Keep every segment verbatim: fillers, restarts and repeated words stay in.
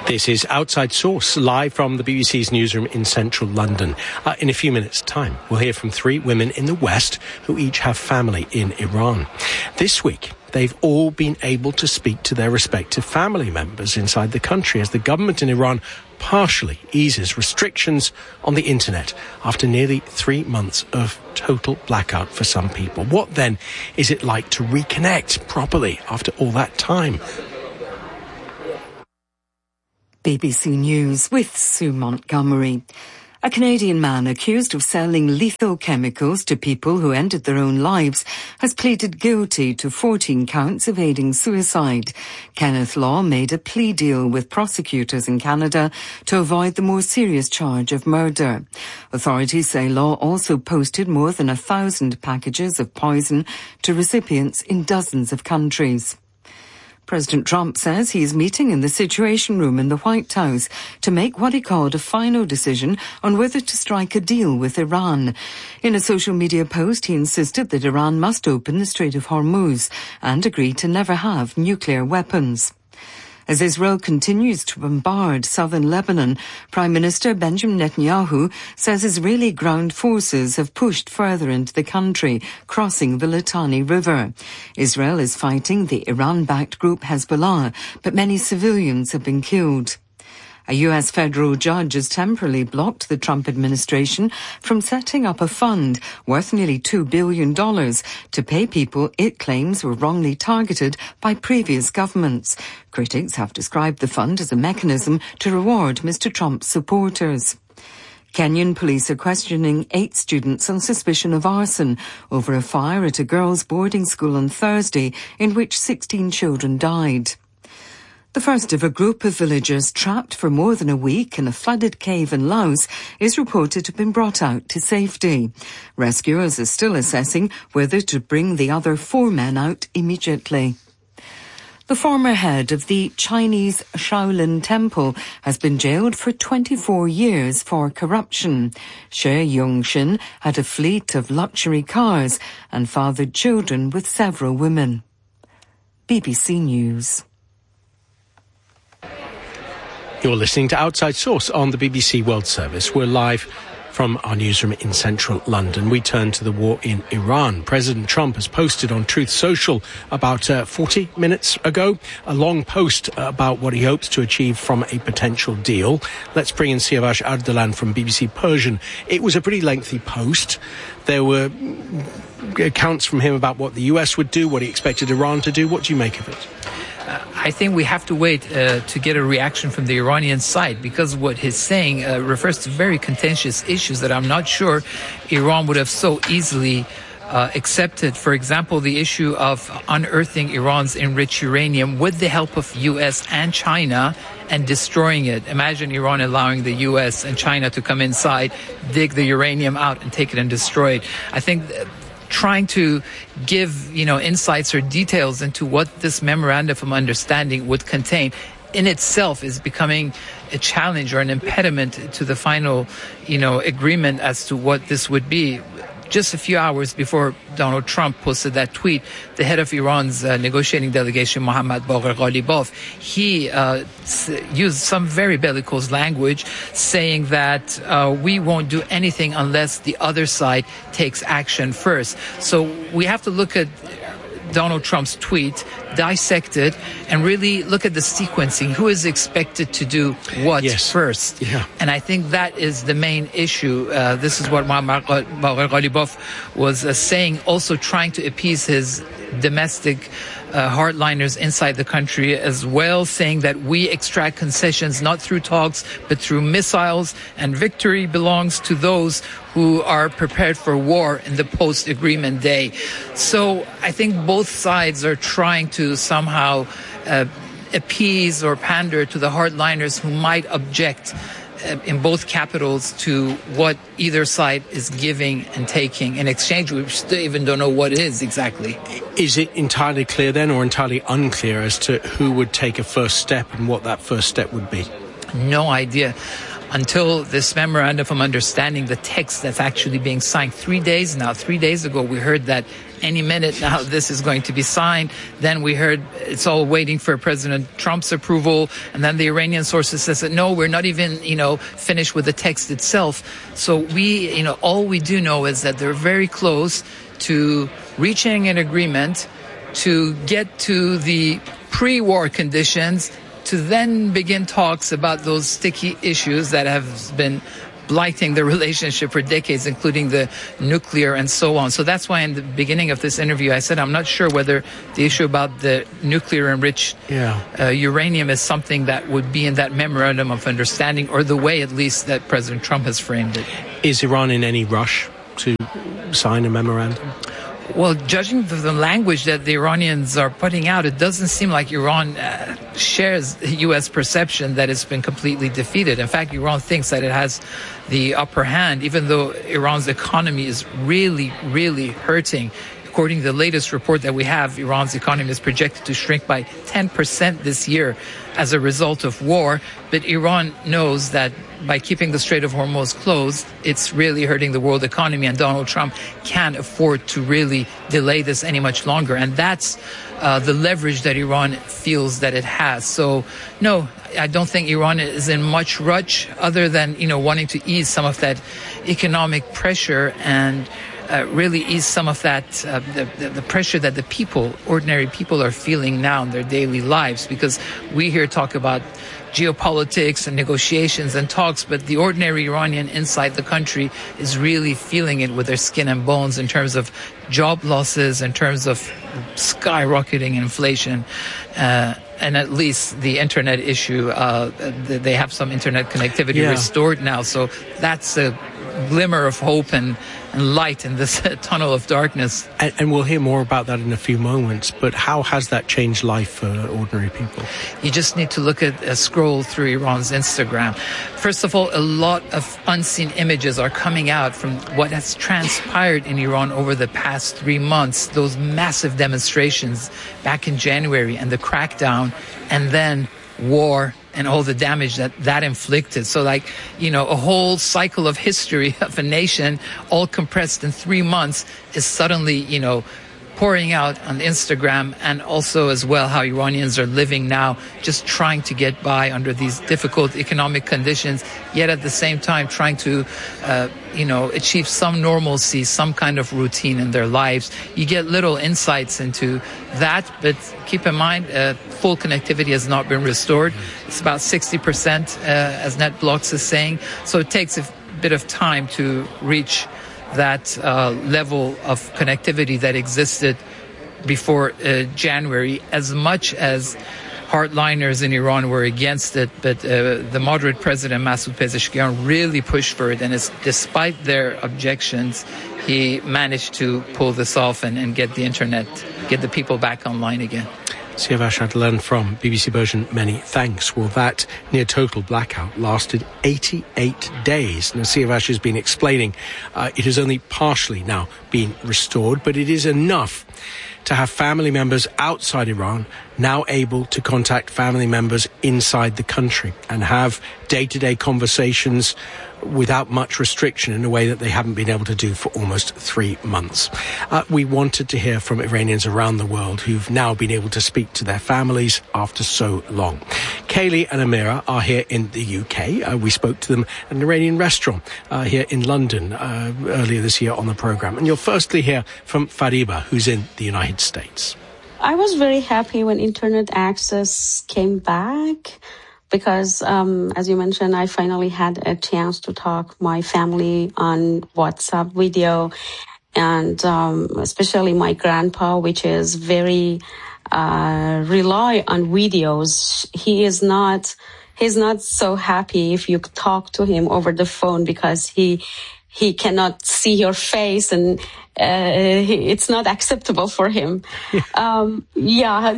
This is Outside Source, live from the B B C's newsroom in central London. Uh, in a few minutes' time, we'll hear from three women in the West who each have family in Iran. This week, they've all been able to speak to their respective family members inside the country as the government in Iran partially eases restrictions on the internet after nearly three months of total blackout for some people. What then is it like to reconnect properly after all that time? B B C News with Sue Montgomery. A Canadian man accused of selling lethal chemicals to people who ended their own lives has pleaded guilty to fourteen counts of aiding suicide. Kenneth Law made a plea deal with prosecutors in Canada to avoid the more serious charge of murder. Authorities say Law also posted more than a thousand packages of poison to recipients in dozens of countries. President Trump says he is meeting in the Situation Room in the White House to make what he called a final decision on whether to strike a deal with Iran. In a social media post, he insisted that Iran must open the Strait of Hormuz and agree to never have nuclear weapons. As Israel continues to bombard southern Lebanon, Prime Minister Benjamin Netanyahu says Israeli ground forces have pushed further into the country, crossing the Litani River. Israel is fighting the Iran-backed group Hezbollah, but many civilians have been killed. A U S federal judge has temporarily blocked the Trump administration from setting up a fund worth nearly two billion dollars to pay people it claims were wrongly targeted by previous governments. Critics have described the fund as a mechanism to reward Mister Trump's supporters. Kenyan police are questioning eight students on suspicion of arson over a fire at a girls' boarding school on Thursday in which sixteen children died. The first of a group of villagers trapped for more than a week in a flooded cave in Laos is reported to have been brought out to safety. Rescuers are still assessing whether to bring the other four men out immediately. The former head of the Chinese Shaolin Temple has been jailed for twenty-four years for corruption. Shi Yongxin had a fleet of luxury cars and fathered children with several women. B B C News. You're listening to Outside Source on the B B C World Service. We're live from our newsroom in central London. We turn to the war in Iran. President Trump has posted on Truth Social about uh, forty minutes ago a long post about what he hopes to achieve from a potential deal. Let's bring in Siavash Ardalan from B B C Persian. It was a pretty lengthy post. There were accounts from him about what the U S would do, what he expected Iran to do. What do you make of it? I think we have to wait uh, to get a reaction from the Iranian side, because what he's saying uh, refers to very contentious issues that I'm not sure Iran would have so easily uh, accepted. For example, the issue of unearthing Iran's enriched uranium with the help of U S and China and destroying it. Imagine Iran allowing the U S and China to come inside, dig the uranium out and take it and destroy it. I think th- trying to give, you know, insights or details into what this memorandum of understanding would contain in itself is becoming a challenge or an impediment to the final, you know, agreement as to what this would be. Just a few hours before Donald Trump posted that tweet, the head of Iran's uh, negotiating delegation, Mohammad Bagher Ghalibaf, he uh, s- used some very bellicose language, saying that uh, we won't do anything unless the other side takes action first. So we have to look at Donald Trump's tweet, dissect it, and really look at the sequencing. Who is expected to do what yes. first? Yeah. And I think that is the main issue. Uh, this is what Mohammad Bagher Ghalibaf was uh, saying, also trying to appease his domestic uh, hardliners inside the country as well, saying that we extract concessions not through talks but through missiles, and victory belongs to those who are prepared for war in the post-agreement day. So I think both sides are trying to somehow uh, appease or pander to the hardliners who might object in both capitals to what either side is giving and taking. In exchange, we still even don't know what it is exactly. Is it entirely clear then, or entirely unclear as to who would take a first step and what that first step would be? No idea. Until this memorandum of understanding, the text that's actually being signed three days now, three days ago, we heard that any minute now this is going to be signed. Then we heard it's all waiting for President Trump's approval. And then the Iranian sources says that, no, we're not even, you know, finished with the text itself. So we, you know, all we do know is that they're very close to reaching an agreement to get to the pre-war conditions, to then begin talks about those sticky issues that have been blighting the relationship for decades, including the nuclear and so on. So that's why in the beginning of this interview I said I'm not sure whether the issue about the nuclear enriched yeah. uh, uranium is something that would be in that memorandum of understanding, or the way at least that President Trump has framed it. Is Iran in any rush to sign a memorandum? Well, judging from the language that the Iranians are putting out, it doesn't seem like Iran uh, shares the U S perception that it's been completely defeated. In fact, Iran thinks that it has the upper hand, even though Iran's economy is really, really hurting. According to the latest report that we have, Iran's economy is projected to shrink by ten percent this year as a result of war. But Iran knows that by keeping the Strait of Hormuz closed, it's really hurting the world economy, and Donald Trump can't afford to really delay this any much longer. And that's uh, the leverage that Iran feels that it has. So, no, I don't think Iran is in much rush, other than, you know, wanting to ease some of that economic pressure and Uh, really ease some of that, uh, the, the pressure that the people, ordinary people, are feeling now in their daily lives. Because we here talk about geopolitics and negotiations and talks, but the ordinary Iranian inside the country is really feeling it with their skin and bones in terms of job losses, in terms of skyrocketing inflation, uh, and at least the internet issue. Uh, they have some internet connectivity yeah. restored now, so that's a glimmer of hope and, and light in this tunnel of darkness. And, and we'll hear more about that in a few moments, but how has that changed life for ordinary people? You just need to look at a scroll through Iran's Instagram. First of all, a lot of unseen images are coming out from what has transpired in Iran over the past three months. Those massive demonstrations back in January, and the crackdown, and then war, and all the damage that that inflicted. So, like, you know, a whole cycle of history of a nation all compressed in three months is suddenly, you know, pouring out on Instagram, and also as well how Iranians are living now, just trying to get by under these difficult economic conditions, yet at the same time trying to, uh, you know, achieve some normalcy, some kind of routine in their lives. You get little insights into that, but keep in mind, uh, full connectivity has not been restored. It's about sixty percent, uh, as NetBlocks is saying. So it takes a bit of time to reach that uh, level of connectivity that existed before uh, January, as much as hardliners in Iran were against it. But uh, the moderate president, Masoud Pezeshkian, really pushed for it. And it's, despite their objections, he managed to pull this off and, and get the internet, get the people back online again. Siavash Adlan from B B C Persian, many thanks. Well, that near-total blackout lasted eighty-eight days. Now, Siavash has been explaining uh, it has only partially now been restored, but it is enough to have family members outside Iran now able to contact family members inside the country and have day-to-day conversations without much restriction in a way that they haven't been able to do for almost three months. Uh, we wanted to hear from Iranians around the world who've now been able to speak to their families after so long. Kaylee and Amira are here in the U K. Uh, we spoke to them at an Iranian restaurant uh, here in London uh, earlier this year on the programme. And you'll firstly hear from Fariba, who's in the United States. I was very happy when internet access came back, because, um, as you mentioned, I finally had a chance to talk my family on WhatsApp video, and um, especially my grandpa, which is very uh, rely on videos. He is not he's not so happy if you talk to him over the phone, because he he cannot see your face, and uh, it's not acceptable for him. um, yeah.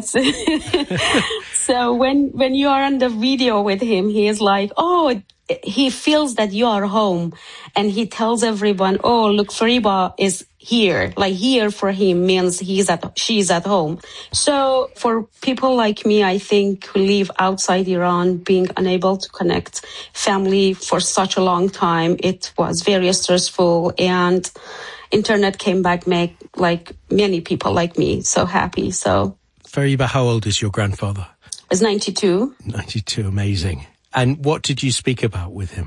So when, when you are on the video with him, he is like, oh, he feels that you are home, and he tells everyone, oh, look, Fariba is here. Like, here for him means he's at, she's at home. So for people like me, I think, who live outside Iran, being unable to connect family for such a long time, it was very stressful. And internet came back, make like many people like me so happy. So, Fariba, how old is your grandfather? He's ninety-two. ninety-two, amazing. And what did you speak about with him?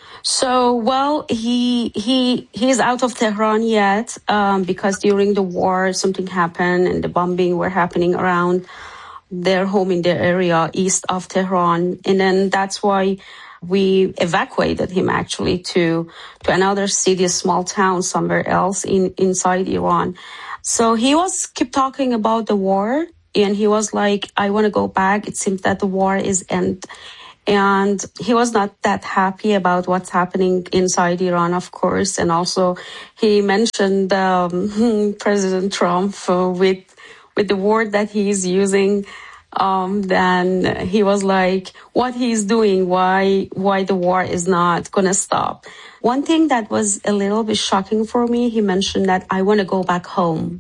So, well, he he he's out of Tehran yet um, because during the war something happened and the bombing were happening around their home in the area east of Tehran, and then that's why we evacuated him actually to to another city, a small town somewhere else in inside Iran. So he was keep talking about the war, and he was like, "I want to go back. It seems that the war is end." And he was not that happy about what's happening inside Iran, of course. And also he mentioned um, President Trump uh, with with the word that he's using. Um, then he was like, what he's doing, why why the war is not going to stop. One thing that was a little bit shocking for me, he mentioned that I want to go back home.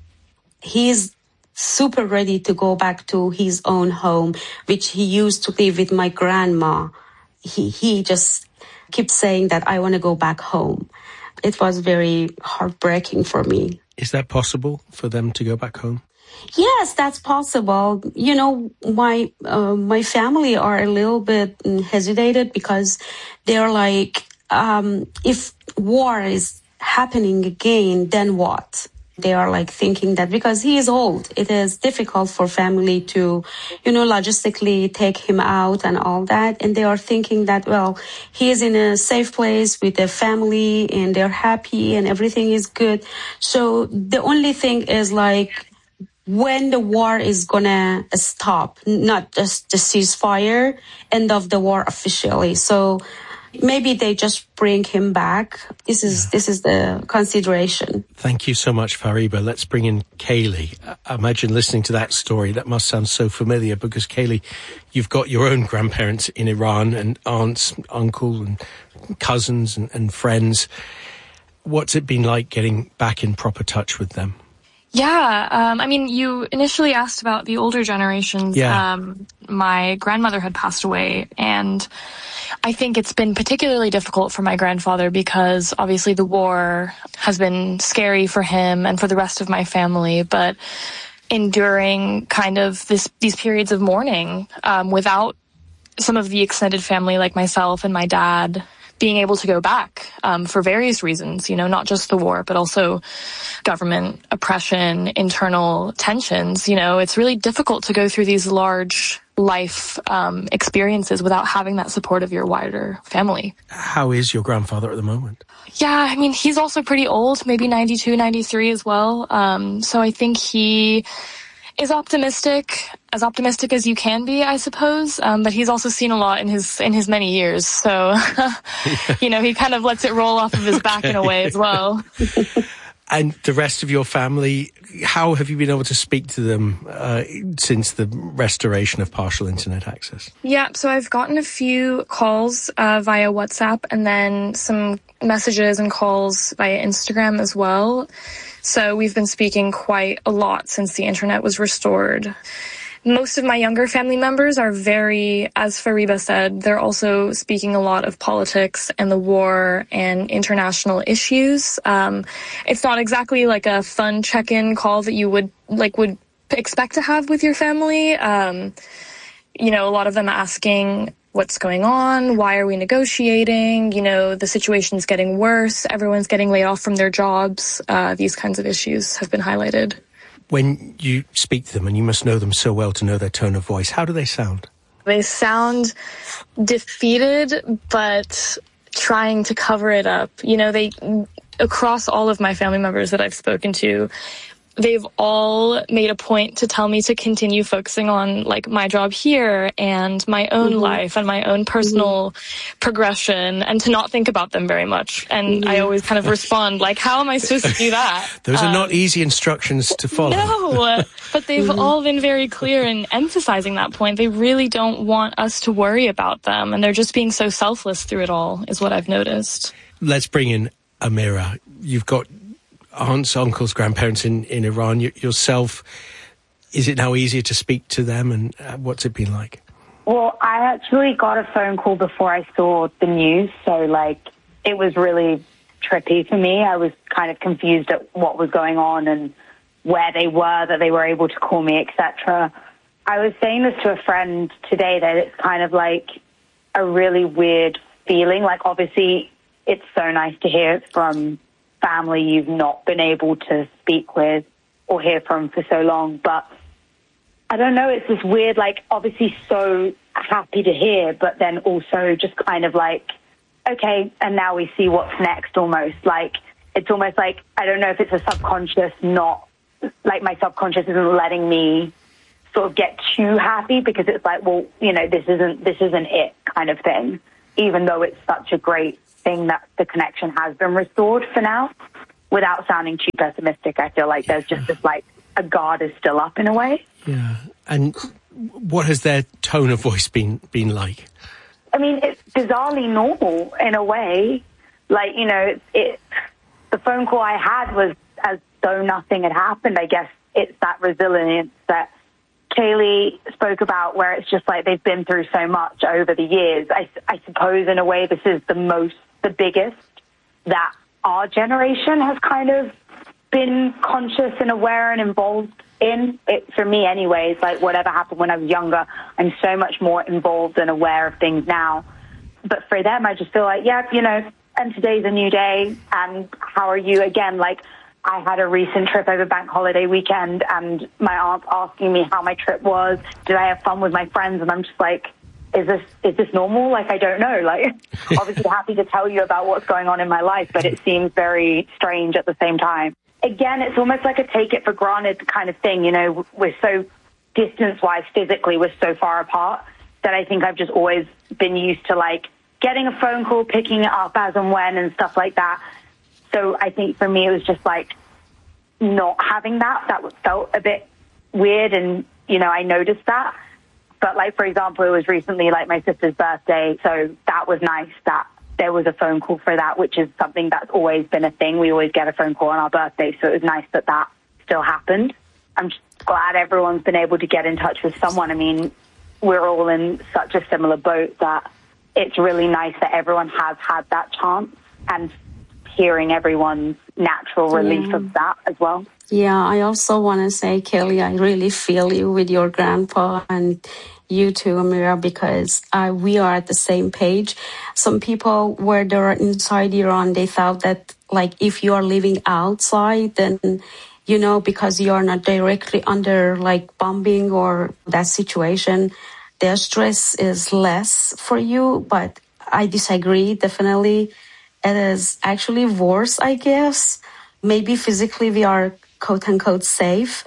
He's super ready to go back to his own home, which he used to live with my grandma. He he just keeps saying that I want to go back home. It was very heartbreaking for me. Is that possible for them to go back home? Yes, that's possible. You know, my uh, my family are a little bit hesitated because they're like, um, if war is happening again, then what? They are like thinking that because he is old, it is difficult for family to, you know, logistically take him out and all that. And they are thinking that, well, he is in a safe place with a family and they're happy and everything is good. So the only thing is like when the war is gonna stop, not just the ceasefire, end of the war officially. So maybe they just bring him back. This is yeah. this is the consideration. Thank you so much, Fariba. Let's bring in Kaylee. I imagine listening to that story, that must sound so familiar because, Kaylee, you've got your own grandparents in Iran and aunts, uncle and cousins and, and friends. What's it been like getting back in proper touch with them? Yeah, um, I mean, you initially asked about the older generations. Yeah. Um, my grandmother had passed away, and I think it's been particularly difficult for my grandfather because obviously the war has been scary for him and for the rest of my family, but enduring kind of this these periods of mourning um, without some of the extended family like myself and my dad being able to go back um, for various reasons, you know, not just the war, but also government oppression, internal tensions. You know, it's really difficult to go through these large life um, experiences without having that support of your wider family. How is your grandfather at the moment? Yeah, I mean, he's also pretty old, maybe ninety-two, ninety-three as well. Um, so I think he is optimistic, as optimistic as you can be, I suppose. Um, but he's also seen a lot in his in his many years. So, you know, he kind of lets it roll off of his back in a way as well. And the rest of your family, how have you been able to speak to them uh, since the restoration of partial internet access? Yeah, so I've gotten a few calls uh, via WhatsApp and then some messages and calls via Instagram as well. So we've been speaking quite a lot since the internet was restored. Most of my younger family members are very, as Fariba said, they're also speaking a lot of politics and the war and international issues. Um, it's not exactly like a fun check-in call that you would like would expect to have with your family. Um, you know, a lot of them asking what's going on, why are we negotiating, you know, the situation's getting worse, everyone's getting laid off from their jobs. Uh, these kinds of issues have been highlighted. When you speak to them, and you must know them so well to know their tone of voice, how do they sound? They sound defeated, but trying to cover it up. You know, they, across all of my family members that I've spoken to, they've all made a point to tell me to continue focusing on like my job here and my own mm-hmm. life and my own personal mm-hmm. progression and to not think about them very much. And mm-hmm. I always kind of respond like, how am I supposed to do that? Those um, are not easy instructions to follow. No, but they've mm-hmm. all been very clear in emphasizing that point. They really don't want us to worry about them. And they're just being so selfless through it all is what I've noticed. Let's bring in Amira. You've got aunts, uncles, grandparents in, in Iran, y- yourself. Is it now easier to speak to them, and uh, what's it been like? Well, I actually got a phone call before I saw the news, so, like, it was really trippy for me. I was kind of confused at what was going on and where they were, that they were able to call me, et cetera. I was saying this to a friend today, that it's kind of like a really weird feeling. Like, obviously, it's so nice to hear from family you've not been able to speak with or hear from for so long. But I don't know, it's this weird, like, obviously so happy to hear, but then also just kind of like, okay, and now we see what's next almost. Like, it's almost like, I don't know if it's a subconscious, not, like my subconscious isn't letting me sort of get too happy, because it's like, well, you know, this isn't, this isn't it kind of thing, even though it's such a great thing that the connection has been restored for now. Without sounding too pessimistic, I feel like there's just this, like, a guard is still up in a way. Yeah. And what has their tone of voice been been like? I mean, it's bizarrely normal in a way. Like, you know, it, it the phone call I had was as though nothing had happened. I guess it's that resilience that Kaylee spoke about, where it's just like they've been through so much over the years. I, I suppose in a way this is the most, the biggest that our generation has kind of been conscious and aware and involved in it. For me anyways, like whatever happened when I was younger, I'm so much more involved and aware of things now. But for them, I just feel like, yeah, you know, and today's a new day, and how are you? Again, like, I had a recent trip over bank holiday weekend, and my aunt's asking me how my trip was. Did I have fun with my friends? And I'm just like, is this is this normal? Like, I don't know. Like, obviously happy to tell you about what's going on in my life, but it seems very strange at the same time. Again, it's almost like a take it for granted kind of thing. You know, we're so distance-wise, physically, we're so far apart that I think I've just always been used to, like, getting a phone call, picking it up as and when and stuff like that. So I think for me, it was just like not having that. That felt a bit weird, and, you know, I noticed that. But, like, for example, it was recently, like, my sister's birthday, so that was nice that there was a phone call for that, which is something that's always been a thing. We always get a phone call on our birthday, so it was nice that that still happened. I'm just glad everyone's been able to get in touch with someone. I mean, we're all in such a similar boat that it's really nice that everyone has had that chance, and hearing everyone's natural relief yeah. of that as well. Yeah, I also want to say, Kelly, I really feel you with your grandpa, and you too, Amira, because uh, we are at the same page. Some people, where they're inside Iran, they thought that, like, if you are living outside, then, you know, because you are not directly under, like, bombing or that situation, their stress is less for you. But I disagree, definitely. It is actually worse, I guess. Maybe physically we are quote-unquote safe,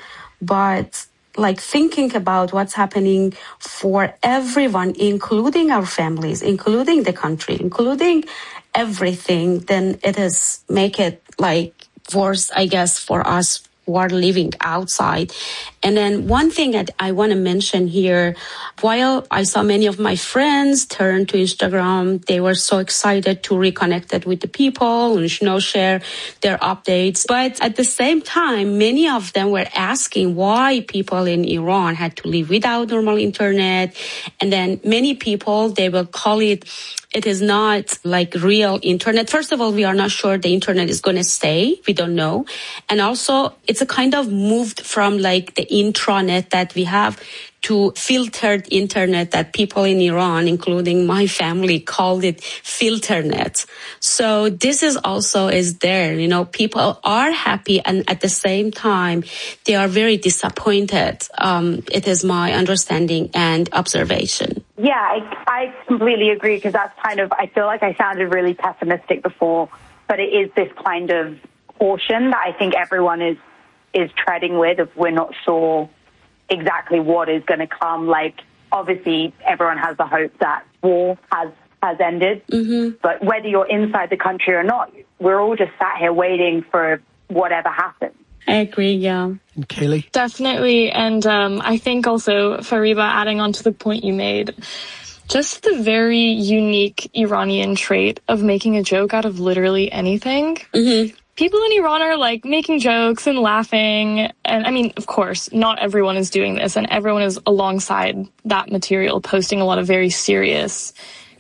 but like thinking about what's happening for everyone, including our families, including the country, including everything, then it is make it like worse, I guess, for us who are living outside. And then one thing that I want to mention here, while I saw many of my friends turn to Instagram, they were so excited to reconnect with the people and, you know, share their updates. But at the same time, many of them were asking why people in Iran had to live without normal internet. And then many people, they will call it, it is not like real internet. First of all, we are not sure the internet is going to stay. We don't know. And also, it's a kind of moved from like the intranet that we have to filtered internet that people in Iran, including my family, called it filternet. So this is also is there, you know, people are happy, and at the same time, they are very disappointed. Um, it is my understanding and observation. Yeah, I, I completely agree, because that's kind of, I feel like I sounded really pessimistic before, but it is this kind of caution that I think everyone is is treading with, if we're not sure exactly what is going to come. Like, obviously, everyone has the hope that war has, has ended, mm-hmm. but whether you're inside the country or not, we're all just sat here waiting for whatever happens. I agree, yeah. And Kaylee? Definitely, and um, I think also, Fariba, adding on to the point you made, just the very unique Iranian trait of making a joke out of literally anything. Mm-hmm. People in Iran are like making jokes and laughing. And I mean, of course, not everyone is doing this, and everyone is alongside that material posting a lot of very serious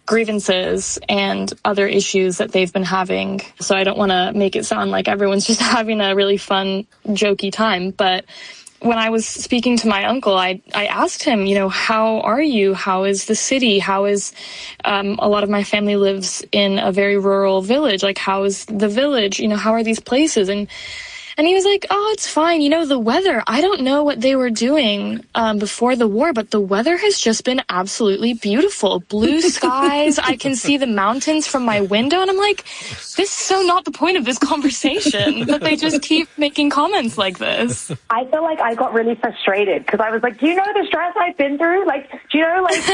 grievances and other issues that they've been having. So I don't want to make it sound like everyone's just having a really fun, jokey time. But when I was speaking to my uncle, I, I asked him, you know, how are you? How is the city? How is, um, a lot of my family lives in a very rural village. Like, how is the village? You know, how are these places? And And he was like, oh, it's fine. You know, the weather, I don't know what they were doing um, before the war, but the weather has just been absolutely beautiful. Blue skies. I can see the mountains from my window. And I'm like, this is so not the point of this conversation, but they just keep making comments like this. I feel like I got really frustrated because I was like, do you know the stress I've been through? Like, do you know, like,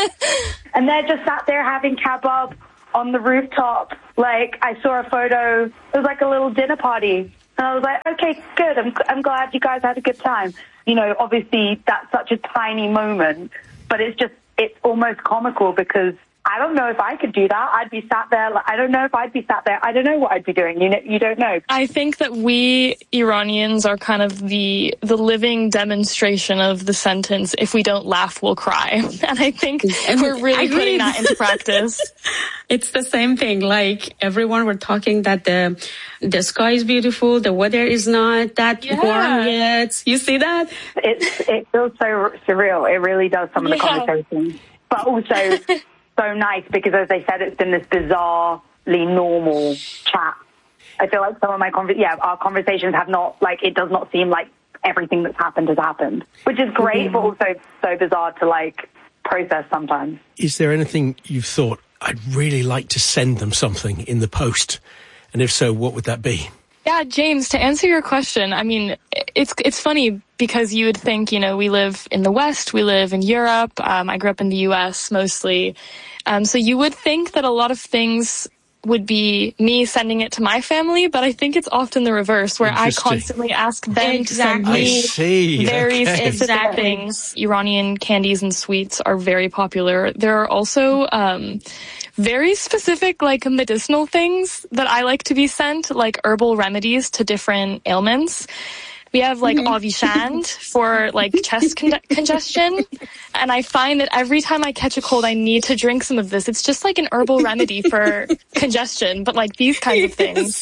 and they're just sat there having kebab on the rooftop. Like, I saw a photo. It was like a little dinner party. And I was like, okay, good. I'm I'm glad you guys had a good time. You know, obviously that's such a tiny moment, but it's just, it's almost comical because I don't know if I could do that. I'd be sat there. Like, I don't know if I'd be sat there. I don't know what I'd be doing. You know, you don't know. I think that we Iranians are kind of the the living demonstration of the sentence, if we don't laugh, we'll cry. And I think we're really putting that into practice. It's the same thing. Like, everyone were talking that the the sky is beautiful, the weather is not that yeah. warm yet. You see that? It's, it feels so surreal. It really does, some of the yeah. conversations. But also so nice because, as I said, it's been this bizarrely normal chat. I feel like some of my, conver- yeah, our conversations have not, like, it does not seem like everything that's happened has happened, which is great, mm-hmm. but also so bizarre to, like, process sometimes. Is there anything you've thought, I'd really like to send them something in the post? And if so, what would that be? Yeah, James, to answer your question, I mean, it's it's funny because you would think, you know, we live in the West, we live in Europe. Um, I grew up in the U S mostly. Um, so you would think that a lot of things would be me sending it to my family, but I think it's often the reverse, where I constantly ask them exactly. to send me very okay. specific exactly. things. Iranian candies and sweets are very popular. There are also um, very specific, like, medicinal things that I like to be sent, like herbal remedies to different ailments. We have, like, mm-hmm. Avishand for, like, chest con- congestion. And I find that every time I catch a cold, I need to drink some of this. It's just like an herbal remedy for congestion, but, like, these kinds of things.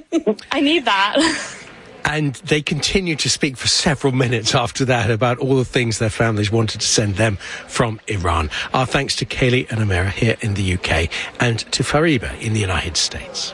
I need that. And they continue to speak for several minutes after that about all the things their families wanted to send them from Iran. Our thanks to Kaylee and Amira here in the U K and to Fariba in the United States.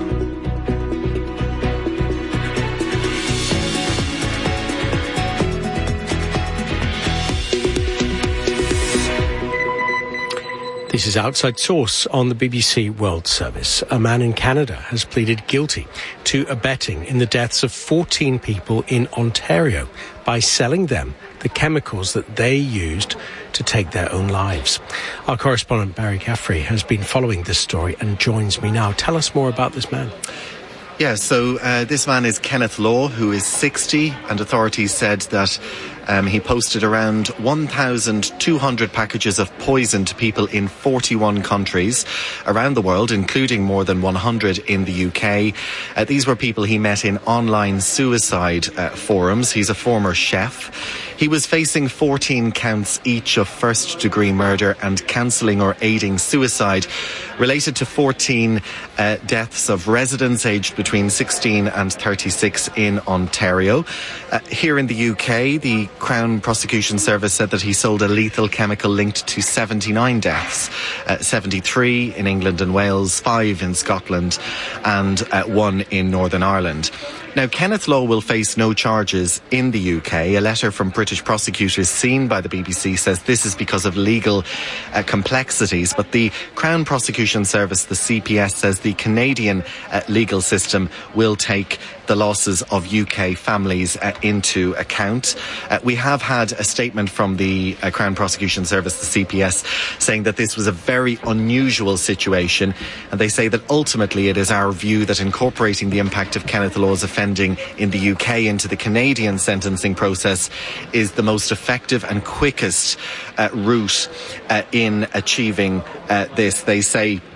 This is Outside Source on the B B C World Service. A man in Canada has pleaded guilty to abetting in the deaths of fourteen people in Ontario by selling them the chemicals that they used to take their own lives. Our correspondent Barry Gaffrey has been following this story and joins me now. Tell us more about this man. Yeah, so uh, this man is Kenneth Law, who is sixty, and authorities said that um, he posted around one thousand two hundred packages of poison to people in forty-one countries around the world, including more than one hundred in the U K. Uh, these were people he met in online suicide uh, forums. He's a former chef. He was facing fourteen counts each of first-degree murder and counselling or aiding suicide, related to fourteen uh, deaths of residents aged between sixteen and thirty-six in Ontario. Uh, here in the U K, the Crown Prosecution Service said that he sold a lethal chemical linked to seventy-nine deaths, uh, seventy-three in England and Wales, five in Scotland, and uh, one in Northern Ireland. Now, Kenneth Law will face no charges in the U K. A letter from British prosecutors seen by the B B C says this is because of legal uh, complexities, but the Crown Prosecution Service, the C P S, says the Canadian uh, legal system will take the losses of U K families uh, into account. Uh, we have had a statement from the uh, Crown Prosecution Service, the C P S, saying that this was a very unusual situation, and they say that ultimately it is our view that incorporating the impact of Kenneth Law's offending in the U K into the Canadian sentencing process is the most effective and quickest uh, route uh, in achieving uh, this. They say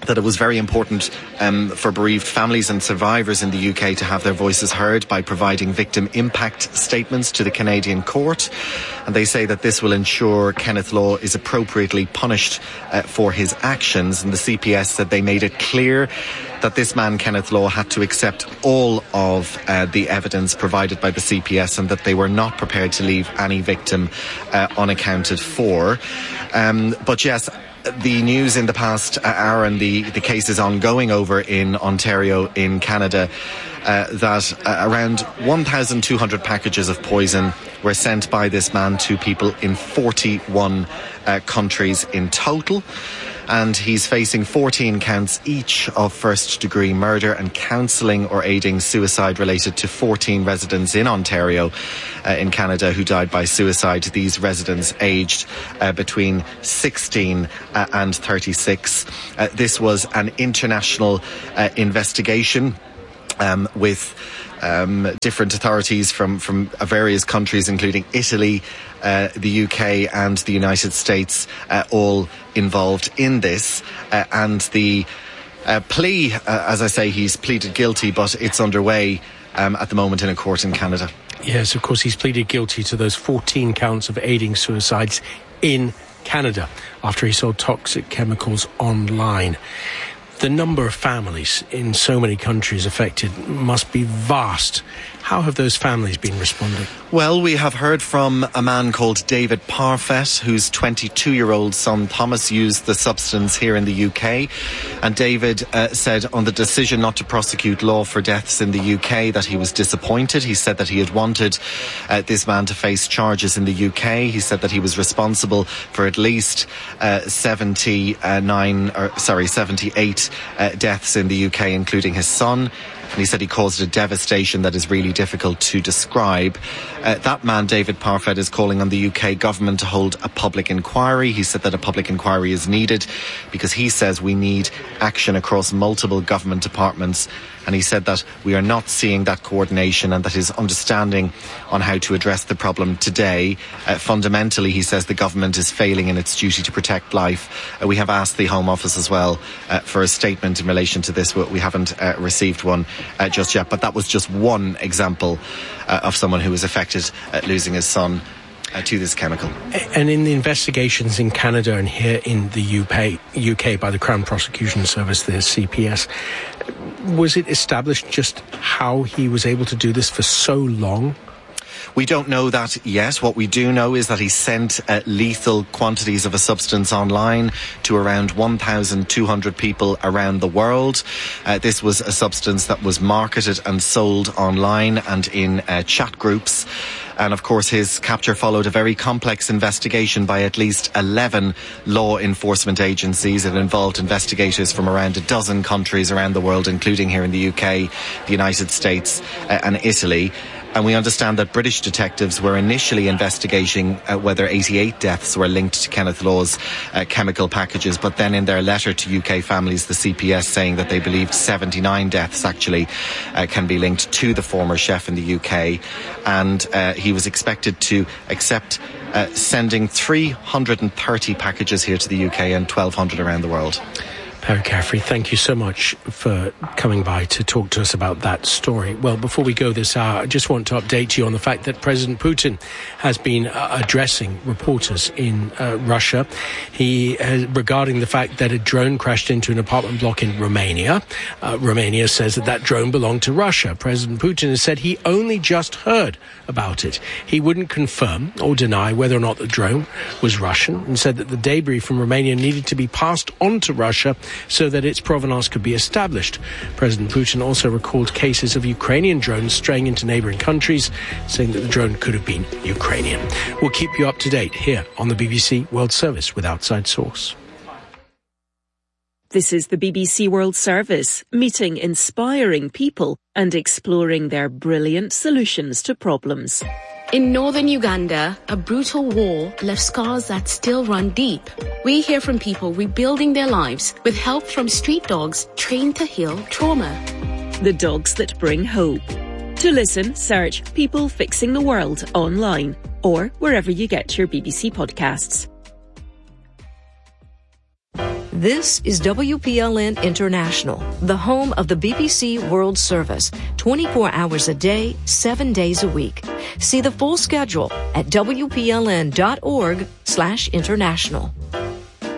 that it was very important um, for bereaved families and survivors in the U K to have their voices heard by providing victim impact statements to the Canadian court. And they say that this will ensure Kenneth Law is appropriately punished uh, for his actions. And the C P S said they made it clear that this man, Kenneth Law, had to accept all of uh, the evidence provided by the C P S and that they were not prepared to leave any victim uh, unaccounted for. Um, but yes, the news in the past hour and the, the cases ongoing over in Ontario in Canada, uh, that uh, around one thousand two hundred packages of poison were sent by this man to people in forty-one uh, countries in total. And he's facing fourteen counts each of first-degree murder and counselling or aiding suicide related to fourteen residents in Ontario, uh, in Canada, who died by suicide. These residents aged uh, between sixteen uh, and thirty-six. Uh, this was an international uh, investigation um, with Um, different authorities from, from various countries, including Italy, uh, the U K and the United States, uh, all involved in this. Uh, and the uh, plea, uh, as I say, he's pleaded guilty, but it's underway um, at the moment in a court in Canada. Yes, of course, he's pleaded guilty to those fourteen counts of aiding suicides in Canada after he sold toxic chemicals online. The number of families in so many countries affected must be vast. How have those families been responding? Well, we have heard from a man called David Parfet, whose twenty-two-year-old son Thomas used the substance here in the U K. And David uh, said on the decision not to prosecute Law for deaths in the U K that he was disappointed. He said that he had wanted uh, this man to face charges in the U K. He said that he was responsible for at least uh, seventy-nine, or sorry, seventy-eight uh, deaths in the U K, including his son. And he said he caused a devastation that is really difficult to describe. Uh, that man, David Parfet, is calling on the U K government to hold a public inquiry. He said that a public inquiry is needed because he says we need action across multiple government departments. And he said that we are not seeing that coordination and that his understanding on how to address the problem today, uh, fundamentally, he says the government is failing in its duty to protect life. Uh, we have asked the Home Office as well uh, for a statement in relation to this, but we haven't uh, received one uh, just yet. But that was just one example uh, of someone who was affected at losing his son Uh, to this chemical. And in the investigations in Canada and here in the U K, U K by the Crown Prosecution Service, the C P S, was it established just how he was able to do this for so long? We don't know that yet. What we do know is that he sent uh, lethal quantities of a substance online to around one thousand two hundred people around the world. Uh, this was a substance that was marketed and sold online and in uh, chat groups. And of course, his capture followed a very complex investigation by at least eleven law enforcement agencies. It involved investigators from around a dozen countries around the world, including here in the U K, the United States uh, and Italy. And we understand that British detectives were initially investigating uh, whether eighty-eight deaths were linked to Kenneth Law's uh, chemical packages. But then in their letter to U K families, the C P S saying that they believed seventy-nine deaths actually uh, can be linked to the former chef in the U K. And uh, he was expected to accept uh, sending three hundred thirty packages here to the U K and twelve hundred around the world. Perry Caffrey, thank you so much for coming by to talk to us about that story. Well, before we go this hour, I just want to update you on the fact that President Putin has been uh, addressing reporters in uh, Russia. He has, regarding the fact that a drone crashed into an apartment block in Romania. Uh, Romania says that that drone belonged to Russia. President Putin has said he only just heard about it. He wouldn't confirm or deny whether or not the drone was Russian, and said that the debris from Romania needed to be passed on to Russia so that its provenance could be established. President Putin also recalled cases of Ukrainian drones straying into neighbouring countries, saying that the drone could have been Ukrainian. We'll keep you up to date here on the B B C World Service with Outside Source. This is the B B C World Service, meeting inspiring people and exploring their brilliant solutions to problems. In northern Uganda, a brutal war left scars that still run deep. We hear from people rebuilding their lives with help from street dogs trained to heal trauma. The dogs that bring hope. To listen, search People Fixing the World online or wherever you get your B B C podcasts. This is W P L N International, the home of the B B C World Service, twenty-four hours a day, seven days a week. See the full schedule at W P L N dot org slash international.